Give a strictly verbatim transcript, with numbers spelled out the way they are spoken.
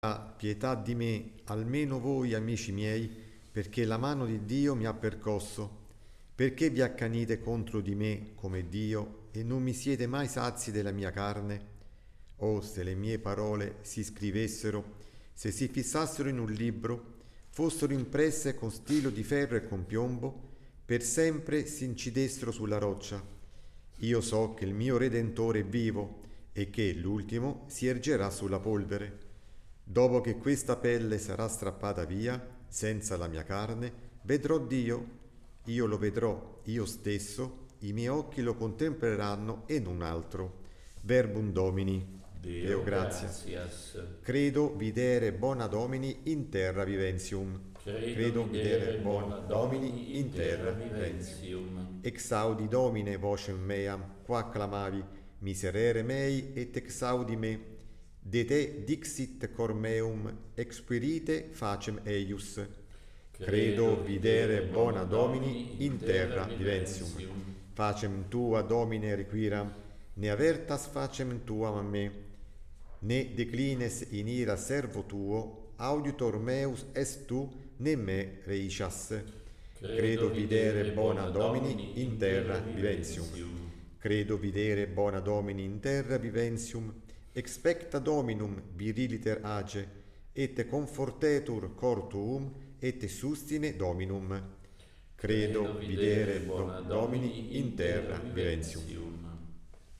Ah, pietà di me, almeno voi, amici miei, perché la mano di Dio mi ha percosso. Perché vi accanite contro di me come Dio e non mi siete mai sazi della mia carne? Oh, se le mie parole si scrivessero, se si fissassero in un libro, fossero impresse con stilo di ferro e con piombo, per sempre si incidessero sulla roccia. Io so che il mio Redentore è vivo e che l'ultimo si ergerà sulla polvere. Dopo che questa pelle sarà strappata via, senza la mia carne, vedrò Dio. Io lo vedrò, io stesso, i miei occhi lo contempleranno e non altro. Verbum Domini. Deo Deo gratia. gratias. Credo videre bona Domini in terra viventium. Credo videre bona Domini in terra viventium. viventium. Exaudi Domine vocem meam, qua clamavi, miserere mei et exaudi me. De te dixit cor meum, expirite facem eius. Credo videre bona Domini in terra viventium. Facem tua Domine requiram, ne avertas facem tuam a me. Ne declines in ira servo tuo, auditor meus est tu, ne me reiscias. Credo videre bona Domini in terra viventium. Credo videre bona Domini in terra viventium. Expecta Dominum viriliter age, et confortetur cor tuum, et sustine Dominum. Credo videre bona Domini in terra viventium.